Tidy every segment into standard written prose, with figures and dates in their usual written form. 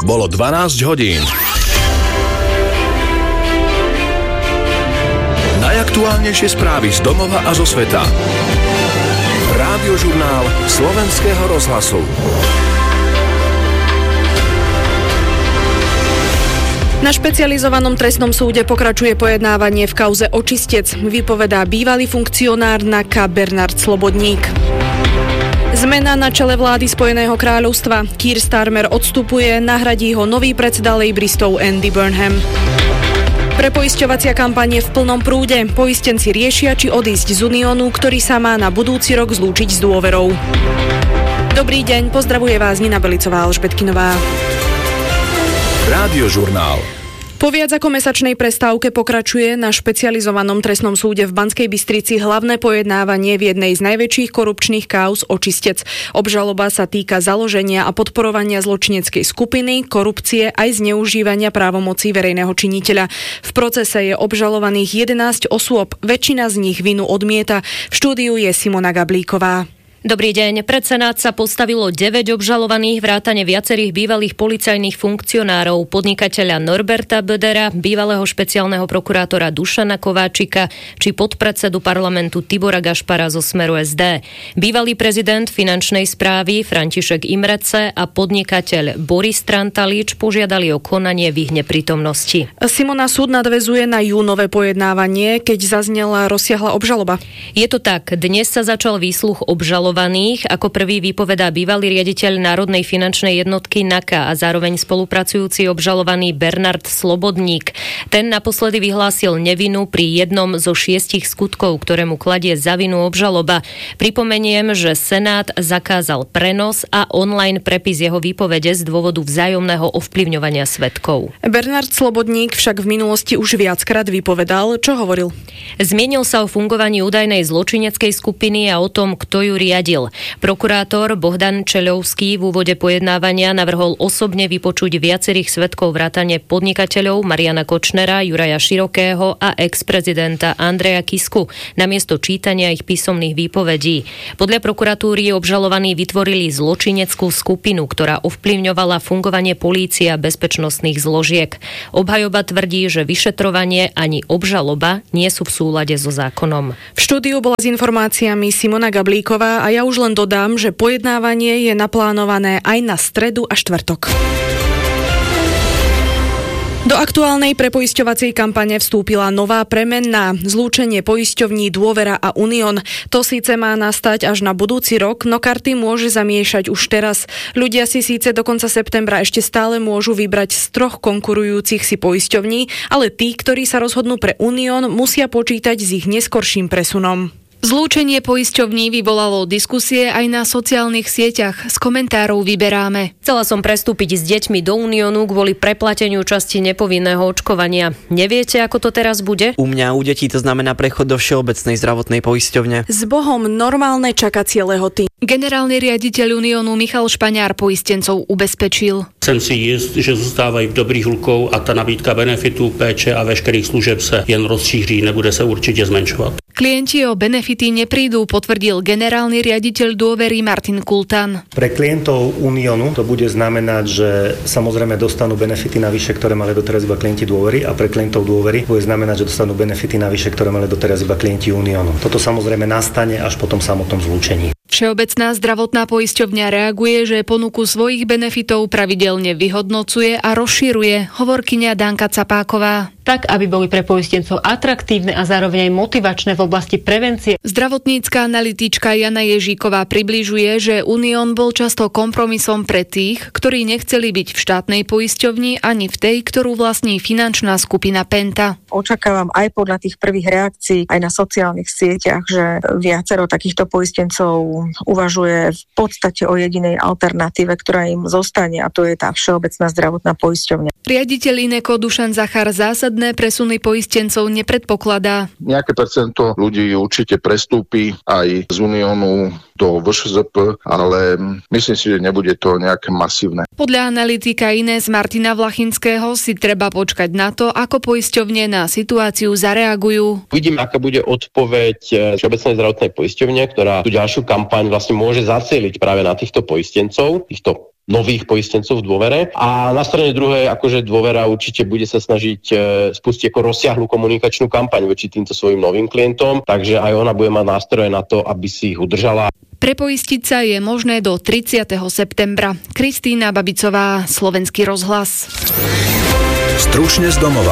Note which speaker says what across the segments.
Speaker 1: Bolo 12 hodín. Najaktuálnejšie správy z domova a zo sveta. Rádiožurnál Slovenského rozhlasu.
Speaker 2: Na špecializovanom trestnom súde pokračuje pojednávanie v kauze Očistec. Vypovedá bývalý funkcionár NAKA Bernard Slobodník. Zmena na čele vlády Spojeného kráľovstva. Keir Starmer odstupuje, nahradí ho nový predseda lejbristov Andy Burnham. Prepoisťovacia kampaň je v plnom prúde. Poistenci riešia, či odísť z Uniónu, ktorý sa má na budúci rok zlúčiť s dôverou. Dobrý deň, pozdravuje vás Nina Belicová a Alžbetkinová.
Speaker 1: Rádiožurnál.
Speaker 2: Po viac ako mesačnej prestávke pokračuje na špecializovanom trestnom súde v Banskej Bystrici hlavné pojednávanie v jednej z najväčších korupčných káuz Očistec. Obžaloba sa týka založenia a podporovania zločineckej skupiny, korupcie aj zneužívania právomocí verejného činiteľa. V procese je obžalovaných 11 osôb, väčšina z nich vinu odmieta. V štúdiu je Simona Gablíková.
Speaker 3: Dobrý deň. Pred Senát sa postavilo 9 obžalovaných vrátane viacerých bývalých policajných funkcionárov, podnikateľa Norberta Bödera, bývalého špeciálneho prokurátora Dušana Kováčika či podpredsedu parlamentu Tibora Gašpara zo Smeru SD. Bývalý prezident finančnej správy František Imrece a podnikateľ Boris Trantalič požiadali o konanie v ich neprítomnosti.
Speaker 2: Simona, súd nadväzuje na júnové pojednávanie, keď zaznela rozsiahla obžaloba.
Speaker 3: Je to tak. Dnes sa začal výsluch obžalovaných. Ako prvý vypovedá bývalý riaditeľ Národnej finančnej jednotky NAKA a zároveň spolupracujúci obžalovaný Bernard Slobodník. Ten naposledy vyhlásil nevinu pri jednom zo 6 skutkov, ktorému kladie za vinu obžaloba. Pripomeniem, že Senát zakázal prenos a online prepis jeho výpovede z dôvodu vzájomného ovplyvňovania svedkov.
Speaker 2: Bernard Slobodník však v minulosti už viackrát vypovedal. Čo hovoril?
Speaker 3: Zmienil sa o fungovaní údajnej zločineckej skupiny a o tom, kto ju riadil. Prokurátor Bohdan Čeľovský v úvode pojednávania navrhol osobne vypočuť viacerých svedkov vrátane podnikateľov Mariana Kočnera, Juraja Širokého a ex-prezidenta Andreja Kisku namiesto čítania ich písomných výpovedí. Podľa prokuratúry obžalovaní vytvorili zločineckú skupinu, ktorá ovplyvňovala fungovanie polície a bezpečnostných zložiek. Obhajoba tvrdí, že vyšetrovanie ani obžaloba nie sú v súlade so zákonom.
Speaker 2: V štúdiu bola s informáciami Simona Gablíková a ja už len dodám, že pojednávanie je naplánované aj na stredu a štvrtok. Do aktuálnej prepoisťovacej kampane vstúpila nová premenná. Zlúčenie poisťovní Dôvera a Unión. To síce má nastať až na budúci rok, no karty môže zamiešať už teraz. Ľudia si síce do konca septembra ešte stále môžu vybrať z 3 konkurujúcich si poisťovní, ale tí, ktorí sa rozhodnú pre Unión, musia počítať s ich neskorším presunom. Zlúčenie poisťovní vyvolalo diskusie aj na sociálnych sieťach. Z komentárov vyberáme.
Speaker 3: Chcela som prestúpiť s deťmi do Uniónu kvôli preplateniu časti nepovinného očkovania. Neviete, ako to teraz bude?
Speaker 4: U mňa u detí to znamená prechod do všeobecnej zdravotnej poisťovne.
Speaker 2: S Bohom normálne čakacie lehoty. Generálny riaditeľ Uniónu Michal Špaňár poistencov ubezpečil.
Speaker 5: Jsem si jist, že zůstávají v dobrých rukou a ta nabídka benefitů, péče a veškerých služeb se jen rozšíří, nebude se určitě zmenšovat.
Speaker 2: Klienti o benefity neprídu, potvrdil generálny riaditeľ Dôvery Martin Kultan.
Speaker 6: Pre klientov Uniónu to bude znamenať, že samozrejme dostanú benefity navyše, ktoré mali doteraz iba klienti Dôvery, a pre klientov Dôvery bude znamenať, že dostanú benefity navyše, ktoré mali doteraz iba klienti Uniónu. Toto samozrejme nastane až po tom samotnom zlúčení.
Speaker 2: Všeobecná zdravotná poisťovňa reaguje, že ponuku svojich benefitov pravidelne vyhodnocuje a rozširuje, hovorkyňa Danka Capáková.
Speaker 7: Tak, aby boli pre poistencov atraktívne a zároveň aj motivačné v oblasti prevencie.
Speaker 2: Zdravotnícka analytička Jana Ježíková približuje, že Unión bol často kompromisom pre tých, ktorí nechceli byť v štátnej poisťovni ani v tej, ktorú vlastní finančná skupina Penta.
Speaker 8: Očakávam aj podľa tých prvých reakcií aj na sociálnych sieťach, že viacero takýchto poistencov uvažuje v podstate o jedinej alternatíve, ktorá im zostane, a to je tá všeobecná zdravotná poisťovňa.
Speaker 2: Riaditeľ Ineko Dušan Zachar zásadné presuny poistencov nepredpokladá.
Speaker 9: Nejaké percento ľudí určite prestúpi aj z Uniónu do VŠZP, ale myslím si, že nebude to nejaké masívne.
Speaker 2: Podľa analytika Inés Martina Vlachinského si treba počkať na to, ako poisťovne na situáciu zareagujú.
Speaker 10: Uvidíme, aká bude odpoveď Všeobecnej zdravotnej poisťovne, ktorá tú ďalšiu kampaň vlastne môže zacieliť práve na týchto poistencov, týchto nových poistencov v dôvere. A na strane druhej, akože dôvera určite bude sa snažiť spustiť ako rozsiahlu komunikačnú kampaň voči týmto svojim novým klientom, takže aj ona bude mať nástroje na to, aby si ich udržala.
Speaker 2: Prepoistiť sa je možné do 30. septembra. Kristína Babicová, Slovenský rozhlas.
Speaker 1: Stručne z domova.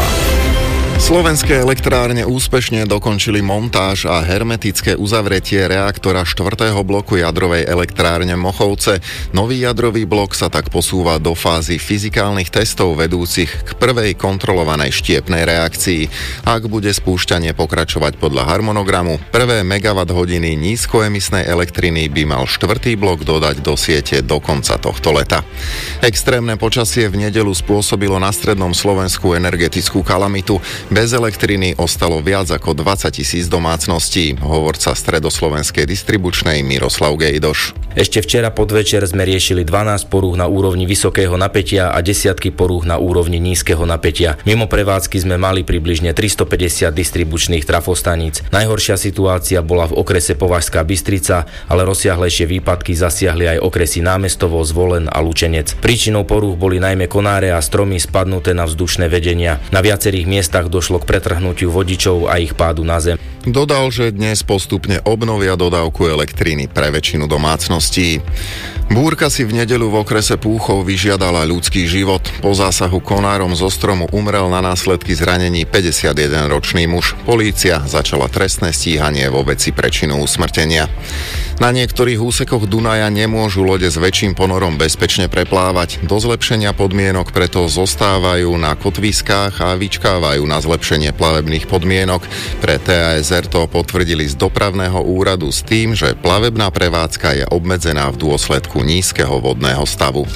Speaker 11: Slovenské elektrárne úspešne dokončili montáž a hermetické uzavretie reaktora 4. bloku jadrovej elektrárne Mochovce. Nový jadrový blok sa tak posúva do fázy fyzikálnych testov vedúcich k prvej kontrolovanej štiepnej reakcii. Ak bude spúšťanie pokračovať podľa harmonogramu, prvé megawatt-hodiny nízkoemisnej elektriny by mal 4. blok dodať do siete do konca tohto leta. Extrémne počasie v nedeľu spôsobilo na strednom Slovensku energetickú kalamitu. Bez elektriny ostalo viac ako 20 000 domácností. Hovorca Stredoslovenskej distribučnej Miroslav Gejdoš.
Speaker 12: Ešte včera podvečer sme riešili 12 porúch na úrovni vysokého napätia a desiatky porúch na úrovni nízkeho napätia. Mimo prevádzky sme mali približne 350 distribučných trafostaníc. Najhoršia situácia bola v okrese Považská Bystrica, ale rozsiahlejšie výpadky zasiahli aj okresy Námestovo, Zvolen a Lučenec. Príčinou porúch boli najmä konáre a stromy spadnuté na vzdušné vedenia. Na viacerých miestach došlo k pretrhnutiu vodičov a ich pádu na zem.
Speaker 11: Dodal, že dnes postupne obnovia dodávku elektriny pre väčšinu domácností. Búrka si v nedeľu v okrese Púchov vyžiadala ľudský život. Po zásahu konárom zo stromu umrel na následky zranení 51-ročný muž. Polícia začala trestné stíhanie vo veci prečinu usmrtenia. Na niektorých úsekoch Dunaja nemôžu lode s väčším ponorom bezpečne preplávať. Do zlepšenia podmienok preto zostávajú na kotviskách a vyčkávajú na zlepšenie plavebných podmienok. Pre TASR to potvrdili z dopravného úradu s tým, že plavebná prevádzka je obmedzená v dôsledku nízkeho vodného stavu.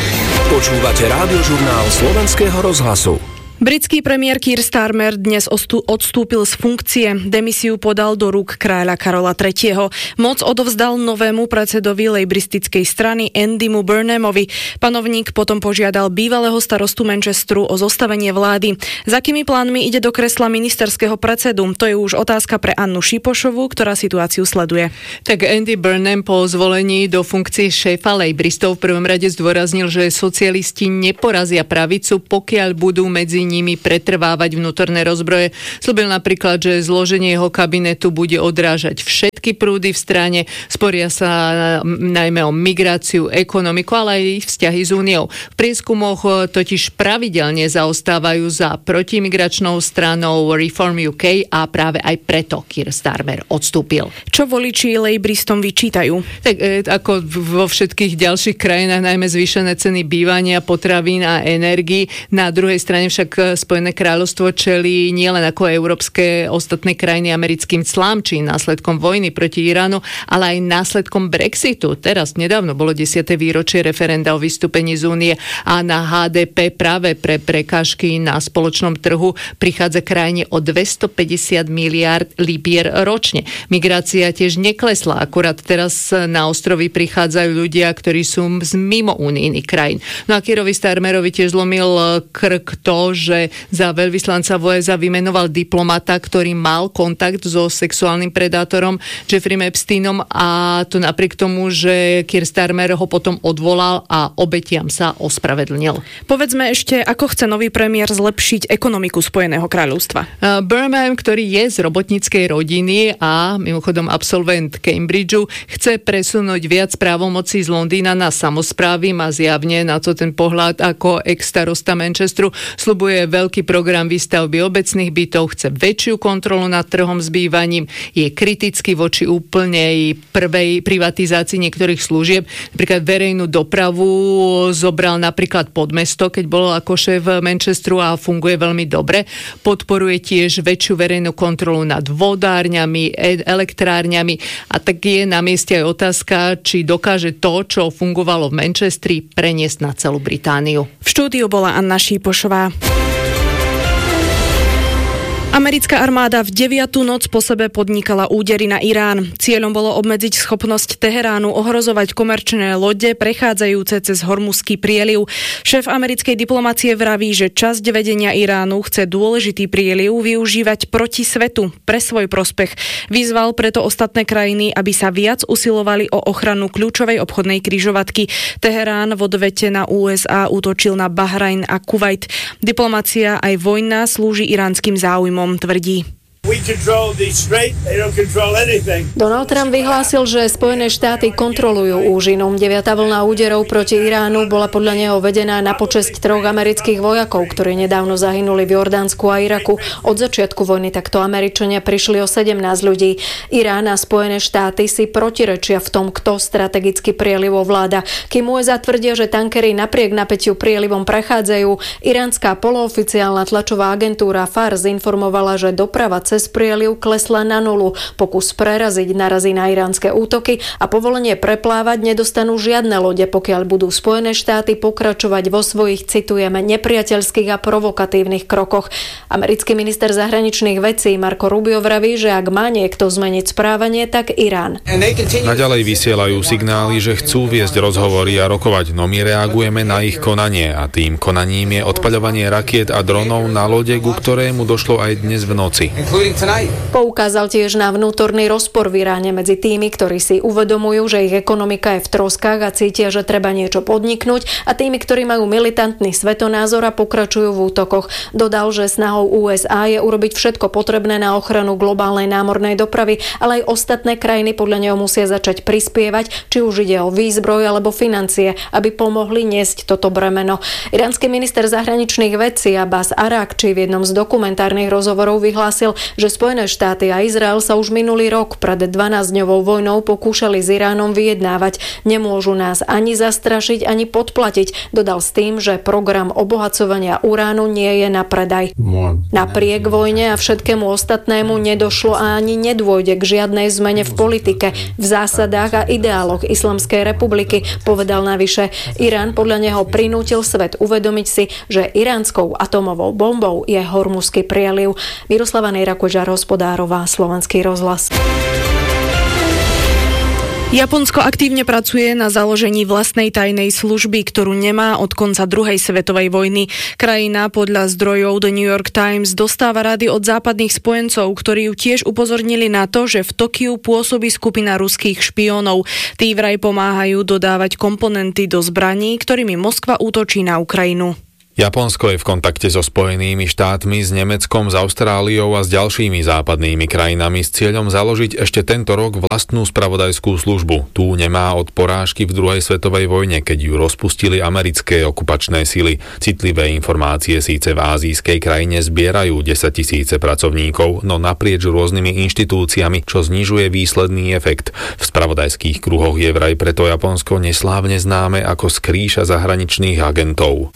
Speaker 1: Počúvate Rádiožurnál Slovenského rozhlasu.
Speaker 2: Britský premiér Keir Starmer dnes odstúpil z funkcie. Demisiu podal do rúk kráľa Karola III. Moc odovzdal novému predsedovi lejbristickej strany Andymu Burnhamovi. Panovník potom požiadal bývalého starostu Manchesteru o zostavenie vlády. Za akými plánmi ide do kresla ministerského predsedu? To je už otázka pre Annu Šipošovú, ktorá situáciu sleduje.
Speaker 13: Tak Andy Burnham po zvolení do funkcie šéfa lejbristov v prvom rade zdôraznil, že socialisti neporazia pravicu, pokiaľ budú medzi nimi pretrvávať vnútorné rozbroje. Sľúbil napríklad, že zloženie jeho kabinetu bude odrážať všetky prúdy v strane, sporia sa najmä o migráciu, ekonomiku, ale aj vzťahy s úniou. V prieskumoch totiž pravidelne zaostávajú za protimigračnou stranou Reform UK a práve aj preto Keir Starmer odstúpil.
Speaker 2: Čo voliči lejbristom vyčítajú?
Speaker 13: Tak ako vo všetkých ďalších krajinách, najmä zvýšené ceny bývania, potravín a energií. Na druhej strane však Spojené kráľovstvo čelí nielen ako európske ostatné krajiny americkým clám, či následkom vojny proti Iránu, ale aj následkom Brexitu. Teraz nedávno bolo 10. výročie referenda o vystúpení z únie a na HDP práve pre prekážky na spoločnom trhu prichádza krajine o 250 miliárd libier ročne. Migrácia tiež neklesla, akurát teraz na ostrovy prichádzajú ľudia, ktorí sú z mimo unijných krajín. No a Keirovi Starmerovi tiež zlomil krk to, že za veľvyslanca v USA vymenoval diplomata, ktorý mal kontakt so sexuálnym predátorom Jeffreyom Epsteinom, a to napriek tomu, že Keir Starmer ho potom odvolal a obetiam sa ospravedlnil.
Speaker 2: Povedzme ešte, ako chce nový premiér zlepšiť ekonomiku Spojeného kráľovstva.
Speaker 13: Burnham, ktorý je z robotníckej rodiny a mimochodom absolvent Cambridgeu, chce presunúť viac právomocí z Londýna na samosprávy, má zjavne na to ten pohľad ako ex-starosta Manchesteru. Sľubuje veľký program výstavby obecných bytov, chce väčšiu kontrolu nad trhom s bývaním, je kritický voči úplnej prvej privatizácii niektorých služieb. Napríklad verejnú dopravu zobral napríklad pod mesto, keď bol ako šéf Manchesteru a funguje veľmi dobre. Podporuje tiež väčšiu verejnú kontrolu nad vodárňami, elektrárňami, a tak je na mieste aj otázka, či dokáže to, čo fungovalo v Manchesteri, preniesť na celú Britániu.
Speaker 2: V štúdiu bola Anna Šipošová. Americká armáda v 9. noc po sebe podnikala údery na Irán. Cieľom bolo obmedziť schopnosť Teheránu ohrozovať komerčné lode prechádzajúce cez Hormuzský prieliv. Šéf americkej diplomacie vraví, že časť vedenia Iránu chce dôležitý prieliv využívať proti svetu pre svoj prospech. Vyzval preto ostatné krajiny, aby sa viac usilovali o ochranu kľúčovej obchodnej križovatky. Teherán v odvete na USA útočil na Bahrajn a Kuvajt. Diplomacia aj vojna slúži iránskym záujmom, tvrdí.
Speaker 14: Donald Trump vyhlásil, že Spojené štáty kontrolujú úžinu. 9. vlna úderov proti Iránu bola podľa neho vedená na počesť 3 amerických vojakov, ktorí nedávno zahynuli v Jordánsku a Iraku. Od začiatku vojny takto Američania prišli o 17 ľudí. Irán a Spojené štáty si protirečia v tom, kto strategicky prieliv ovláda. Kým USA tvrdia, že tankery napriek napätiu prielivom prechádzajú, iránska polooficiálna tlačová agentúra Fars informovala, že doprava cez prieliv klesla na nulu. Pokus preraziť narazí na iránske útoky a povolenie preplávať nedostanú žiadne lode, pokiaľ budú Spojené štáty pokračovať vo svojich, citujeme, nepriateľských a provokatívnych krokoch. Americký minister zahraničných vecí Marco Rubio vraví, že ak má niekto zmeniť správanie, tak Irán.
Speaker 15: Naďalej vysielajú signály, že chcú viesť rozhovory a rokovať, no my reagujeme na ich konanie a tým konaním je odpaľovanie rakiet a dronov na lode, ku ktorému došlo aj dnes v noci.
Speaker 14: Poukázal tiež na vnútorný rozpor v Iráne medzi tými, ktorí si uvedomujú, že ich ekonomika je v troskách a cítia, že treba niečo podniknúť, a tými, ktorí majú militantný svetonázor a pokračujú v útokoch. Dodal, že snahou USA je urobiť všetko potrebné na ochranu globálnej námornej dopravy, ale aj ostatné krajiny podľa neho musia začať prispievať, či už ide o výzbroj alebo financie, aby pomohli niesť toto bremeno. Iránsky minister zahraničných vecí Abbas Arakči v jednom z dokumentárnych rozhovorov vyhlásil, že Spojené štáty a Izrael sa už minulý rok pred 12-dňovou vojnou pokúšali s Iránom vyjednávať. Nemôžu nás ani zastrašiť, ani podplatiť. Dodal s tým, že program obohacovania uránu nie je na predaj. Napriek vojne a všetkému ostatnému nedošlo a ani nedôjde k žiadnej zmene v politike, v zásadách a ideáloch Islamskej republiky, povedal navyše. Irán podľa neho prinútil svet uvedomiť si, že iránskou atomovou bombou je Hormuzský prieliv. Miroslava Hospodárová, Slovenský rozhlas.
Speaker 2: Japonsko aktívne pracuje na založení vlastnej tajnej služby, ktorú nemá od konca druhej svetovej vojny. Krajina podľa zdrojov The New York Times dostáva rady od západných spojencov, ktorí ju tiež upozornili na to, že v Tokiu pôsobí skupina ruských špiónov. Tí vraj pomáhajú dodávať komponenty do zbraní, ktorými Moskva útočí na Ukrajinu.
Speaker 15: Japonsko je v kontakte so Spojenými štátmi, s Nemeckom, s Austráliou a s ďalšími západnými krajinami s cieľom založiť ešte tento rok vlastnú spravodajskú službu. Tu nemá od porážky v druhej svetovej vojne, keď ju rozpustili americké okupačné sily. Citlivé informácie síce v ázijskej krajine zbierajú 10 000 pracovníkov, no naprieč rôznymi inštitúciami, čo znižuje výsledný efekt. V spravodajských kruhoch je vraj preto Japonsko neslávne známe ako skrýša zahraničných agentov.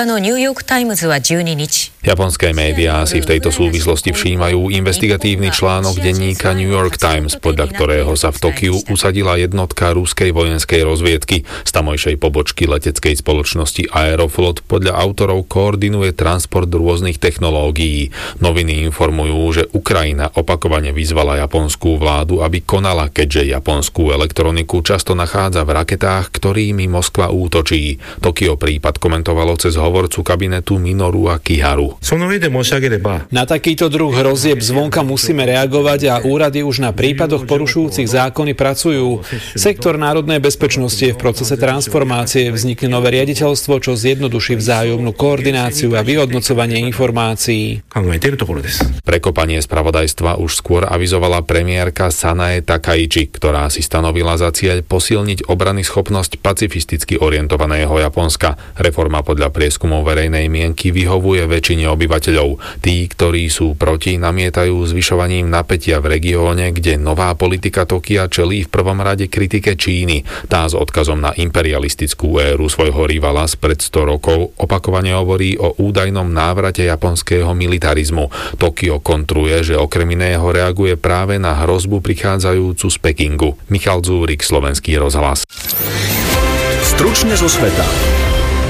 Speaker 15: Japonské médiá si v tejto súvislosti všímajú investigatívny článok denníka New York Times, podľa ktorého sa v Tokiu usadila jednotka ruskej vojenskej rozviedky. Z tamojšej pobočky leteckej spoločnosti Aeroflot podľa autorov koordinuje transport rôznych technológií. Noviny informujú, že Ukrajina opakovane vyzvala japonskú vládu, aby konala, keďže japonskú elektroniku často nachádza v raketách, ktorými Moskva útočí. Tokio prípad komentovalo cez hovorcu kabinetu Minoru Akiharu.
Speaker 16: Na takýto druh hrozieb zvonka musíme reagovať a úrady už na prípadoch porušujúcich zákony pracujú. Sektor národnej bezpečnosti je v procese transformácie, vznikne nové riaditeľstvo, čo zjednoduší vzájomnú koordináciu a vyhodnocovanie informácií.
Speaker 15: Prekopanie spravodajstva už skôr avizovala premiérka Sanae Takaichi, ktorá si stanovila za cieľ posilniť obranyschopnosť pacifisticky orientovaného Japonska. Reforma podľa prieskumov verejnej mienky vyhovuje väčšine obyvateľov. Tí, ktorí sú proti, namietajú zvyšovaním napätia v regióne, kde nová politika Tokia čelí v prvom rade kritike Číny. Tá s odkazom na imperialistickú éru svojho rivala spred 100 rokov opakovane hovorí o údajnom návrate japonského militarizmu. Tokio kontruje, že okrem iného reaguje práve na hrozbu prichádzajúcu z Pekingu. Michal Dzúrik, Slovenský rozhlas.
Speaker 1: Stručne zo sveta.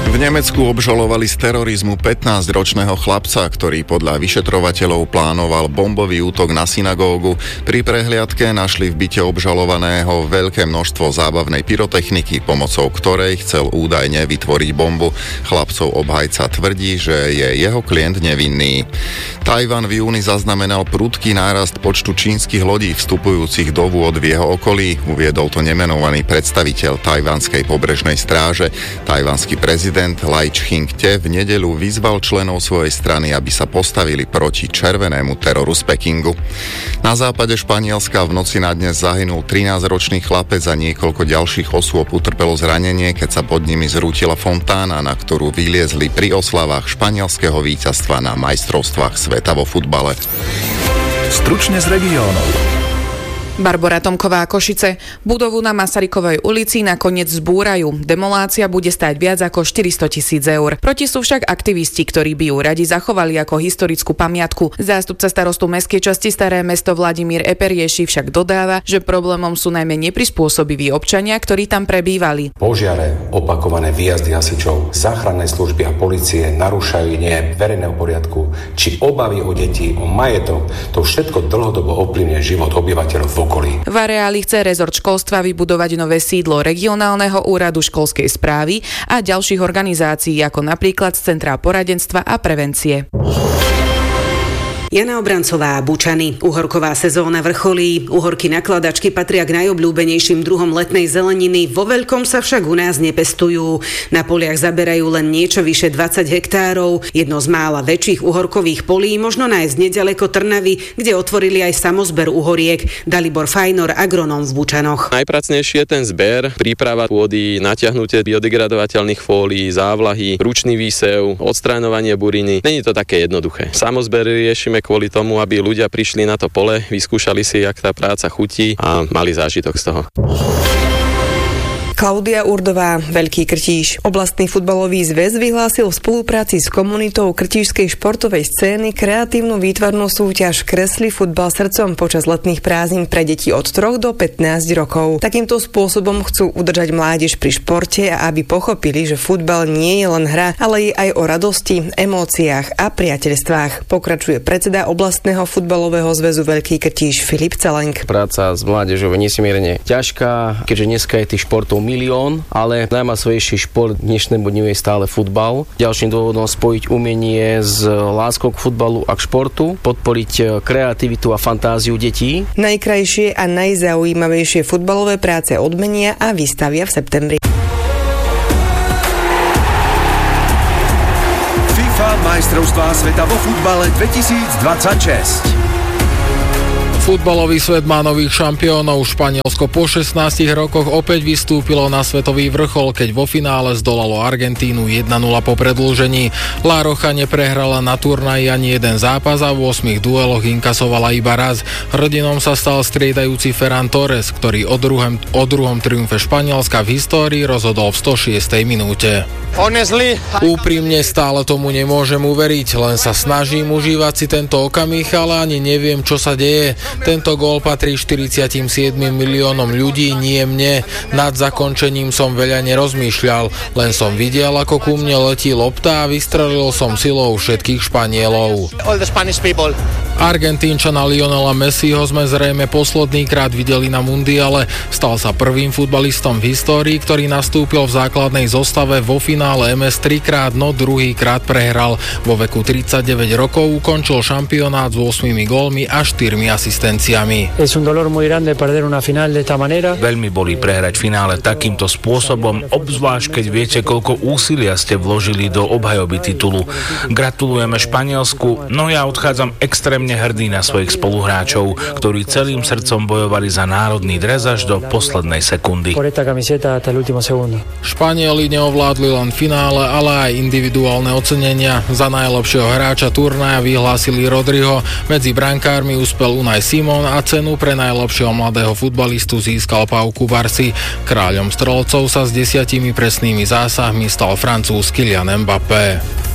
Speaker 11: V Nemecku obžalovali z terorizmu 15-ročného chlapca, ktorý podľa vyšetrovateľov plánoval bombový útok na synagógu. Pri prehliadke našli v byte obžalovaného veľké množstvo zábavnej pyrotechniky, pomocou ktorej chcel údajne vytvoriť bombu. Chlapcov obhajca tvrdí, že je jeho klient nevinný. Tajvan v júni zaznamenal prudký nárast počtu čínskych lodí vstupujúcich do vôd v jeho okolí. Uviedol to nemenovaný predstaviteľ tajvanskej pobrežnej stráže. Tajvanský prezident Lai Ching-te v nedeľu vyzval členov svojej strany, aby sa postavili proti červenému teroru z Pekingu. Na západe Španielska v noci na dnes zahynul 13-ročný chlapec a niekoľko ďalších osôb utrpelo zranenie, keď sa pod nimi zrútila fontána, na ktorú vyliezli pri oslavách španielského víťazstva na majstrovstvách sveta vo futbale.
Speaker 1: Stručne z regiónov.
Speaker 17: Barbora Tomková, Košice. Budovu na Masarykovej ulici nakoniec zbúrajú. Demolácia bude stáť viac ako 400 000 eur. Proti sú však aktivisti, ktorí by ju radi zachovali ako historickú pamiatku. Zástupca starostu mestskej časti Staré mesto Vladimír Eperieši však dodáva, že problémom sú najmä neprispôsobiví občania, ktorí tam prebývali.
Speaker 18: Požiare, opakované výjazdy hasičov, záchrannej služby a polície narúšajú nie verejného poriadku, či obavy o deti, o majetok. To všetko dlhodobo ovplyvňuje život obyvateľov v okolí.
Speaker 17: V areáli chce rezort školstva vybudovať nové sídlo regionálneho úradu školskej správy a ďalších organizácií, ako napríklad Centra poradenstva a prevencie.
Speaker 19: Jana Obrancová, Bučany. Uhorková sezóna vrcholí. Uhorky nakladačky patria k najobľúbenejším druhom letnej zeleniny. Vo veľkom sa však u nás nepestujú. Na poliach zaberajú len niečo vyše 20 hektárov. Jedno z mála väčších uhorkových polí možno nájsť nedaleko Trnavy, kde otvorili aj samozber uhoriek. Dalibor Fajnor, agronóm v Bučanoch.
Speaker 20: Najpracnejšie je ten zber, príprava pôdy, natiahnutie biodegradovateľných fólií, závlahy, ručný výsev, odstráňovanie buriny. Není to také jednoduché. Samozber riešime kvôli tomu, aby ľudia prišli na to pole, vyskúšali si, jak tá práca chutí a mali zážitok z toho.
Speaker 21: Klaudia Urdová, Veľký Krtíš. Oblastný futbalový zväz vyhlásil v spolupráci s komunitou krtíšskej športovej scény kreatívnu výtvarnú súťaž Kresli futbal srdcom počas letných prázdnin pre deti od 3 do 15 rokov. Takýmto spôsobom chcú udržať mládež pri športe a aby pochopili, že futbal nie je len hra, ale je aj o radosti, emóciách a priateľstvách. Pokračuje predseda oblastného futbalového zväzu Veľký Krtíš Filip Celenk.
Speaker 22: Práca s mládežou je nesmierne ťažká, keďže dneska je tých športov milión, ale najmasovejší šport dnešnému dňu je stále futbal. Ďalším dôvodom spojiť umenie s láskou k futbalu a k športu, podporiť kreativitu a fantáziu detí.
Speaker 21: Najkrajšie a najzaujímavejšie futbalové práce odmenia a vystavia v septembri.
Speaker 1: FIFA majstrovstvá sveta vo futbale 2026.
Speaker 23: Futbalový svet má nových šampiónov. Španielsko po 16 rokoch opäť vystúpilo na svetový vrchol, keď vo finále zdolalo Argentínu 1-0 po predĺžení. La Roja neprehrala na turnaji ani jeden zápas a v 8 dueloch inkasovala iba raz. Hrdinom sa stal striedajúci Ferran Torres, ktorý o druhom triumfe Španielska v histórii rozhodol v 106. minúte. Úprimne stále tomu nemôžem uveriť, len sa snažím užívať si tento okamih, ale ani neviem, čo sa deje. Tento gól patrí 47 miliónom ľudí, nie mne. Nad zakončením som veľa nerozmýšľal, len som videl, ako ku mne letí lopta a vystrelil som silou všetkých Španielov. Argentínčana Lionela Messiho sme zrejme poslednýkrát videli na mundiale. Stal sa prvým futbalistom v histórii, ktorý nastúpil v základnej zostave vo finále MS 3-krát, no druhýkrát prehral. Vo veku 39 rokov ukončil šampionát s 8 gólmi a 4 asistenciami.
Speaker 24: Veľmi bolí prehrať finále takýmto spôsobom, obzvlášť keď viete, koľko úsilia ste vložili do obhajoby titulu. Gratulujeme Španielsku, no ja odchádzam extrémne hrdý na svojich spoluhráčov, ktorí celým srdcom bojovali za národný dres až do poslednej sekundy.
Speaker 23: Španieli neovládli len finále, ale aj individuálne ocenenia. Za najlepšieho hráča turnaja vyhlásili Rodriho, medzi brankármi uspel Unai Simon a cenu pre najlepšieho mladého futbalistu získal Pau Cubarsí. Kráľom strelcov sa s 10 presnými zásahmi stal Francúz Kylian Mbappé.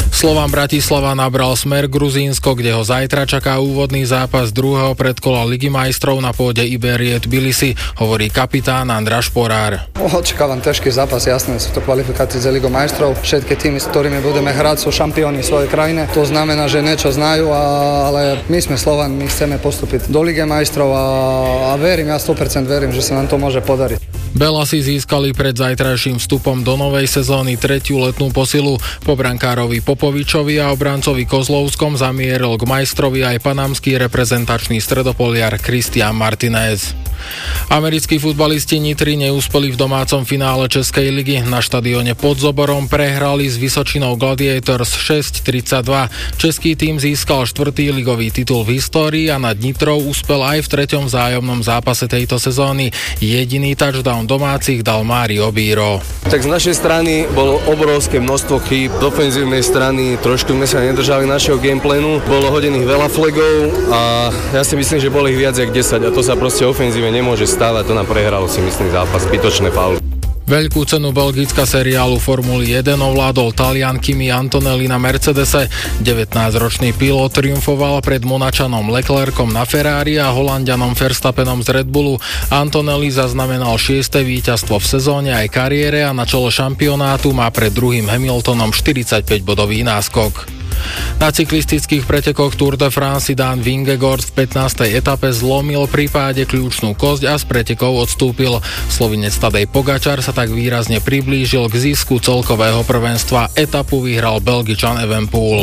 Speaker 23: Slovan Bratislava nabral smer Gruzínsko, kde ho zajtra čaká úvodný zápas druhého predkola Ligy majstrov na pôde Iberie Tbilisi, hovorí kapitán András Šporár.
Speaker 3: Očakávam ťažký zápas, jasné, sú to kvalifikácie za Ligu majstrov. Všetky týmy, s ktorými budeme hrať, sú šampióni svojej krajiny. To znamená, že niečo znajú, ale my sme Slovan, my chceme postúpiť do Ligy majstrov a verím, ja 100% verím, že sa nám to môže podariť.
Speaker 23: Belasi získali pred zajtrajším vstupom do novej sezóny tretiu letnú posilu. Po brankárovi Popovičovi a obrancovi Kozlovskom zamieril k majstrovi aj panamský reprezentačný stredopoliar Cristian Martinez. Americkí futbalisti Nitry neúspeli v domácom finále Českej ligy. Na štadióne pod Zoborom prehrali s Vysočinou Gladiators 6-32. Český tím získal 4. ligový titul v histórii a nad Nitrou úspel aj v 3. vzájomnom zápase tejto sezóny. Jediný touchdown domácich dal Mário Bíro.
Speaker 4: Tak z našej strany bolo obrovské množstvo chýb. Z ofenzívnej strany trošku sme sa nedržali našeho gameplanu. Bolo hodených veľa flagov a ja si myslím, že bolo ich viac jak 10 a to sa proste ofenzíve nemôže stávať, to nám prehralo si myslím zápas, zbytočné fauly.
Speaker 23: Veľkú cenu belgická seriálu Formuly 1 ovládol Talian Kimi Antonelli na Mercedese. 19-ročný pilot triumfoval pred Monačanom Leclercom na Ferrari a Holanďanom Verstappenom z Red Bullu. Antonelli zaznamenal 6. víťazstvo v sezóne aj kariére a na čele šampionátu má pred druhým Hamiltonom 45-bodový náskok. Na cyklistických pretekoch Tour de France si Dan Vingegaard v 15. etape zlomil pri páde kľúčnú kosť a z pretekov odstúpil. Slovinec Tadej Pogačar sa tak výrazne priblížil k zisku celkového prvenstva. Etapu vyhral Belgičan Evenepoel.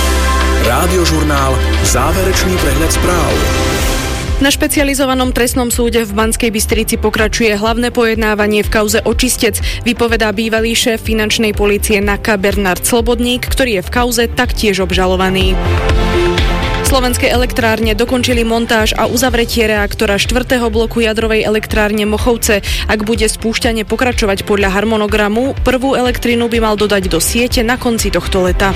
Speaker 1: Rádiožurnál, záverečný prehľad správ.
Speaker 2: Na špecializovanom trestnom súde v Banskej Bystrici pokračuje hlavné pojednávanie v kauze Očistec, vypovedá bývalý šéf finančnej polície NAKA Bernard Slobodník, ktorý je v kauze taktiež obžalovaný. Slovenské elektrárne dokončili montáž a uzavretie reaktora 4. bloku jadrovej elektrárne Mochovce. Ak bude spúšťanie pokračovať podľa harmonogramu, prvú elektrinu by mal dodať do siete na konci tohto leta.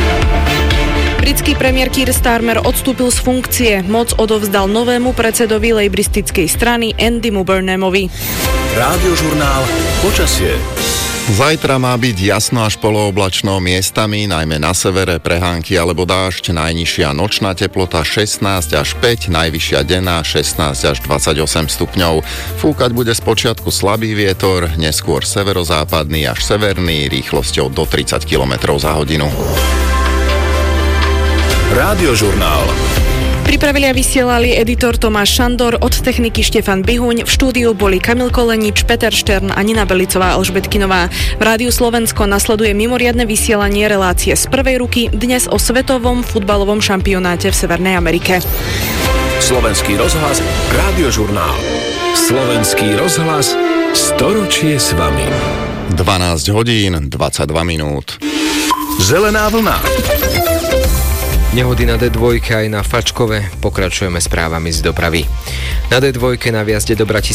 Speaker 2: Britský premiér Keir Starmer odstúpil z funkcie. Moc odovzdal novému predsedovi lejbristickej strany Andymu Burnhamovi.
Speaker 1: Rádiožurnál počasie.
Speaker 11: Zajtra má byť jasno až polooblačno, miestami, najmä na severe, prehánky alebo dážď. Najnižšia nočná teplota 16 až 5, najvyššia denná 16 až 28 stupňov. Fúkať bude spočiatku slabý vietor, neskôr severozápadný až severný, rýchlosťou do 30 km za hodinu.
Speaker 1: Rádiožurnál.
Speaker 2: Pripravili a vysielali editor Tomáš Šandor, od techniky Štefan Bihuň, v štúdiu boli Kamil Kolenič, Peter Štern a Nina Belicová Alžbetkinová. V Rádiu Slovensko nasleduje mimoriadne vysielanie relácie z prvej ruky, dnes o svetovom futbalovom šampionáte v Severnej Amerike.
Speaker 1: Slovenský rozhlas, Rádiožurnál. Slovenský rozhlas, storočie s vami.
Speaker 11: 12 hodín, 22 minút.
Speaker 1: Zelená vlna.
Speaker 5: Nehody na D2 aj na Fačkove, pokračujeme správami z dopravy. Na D2 na vjazde do Bratislavy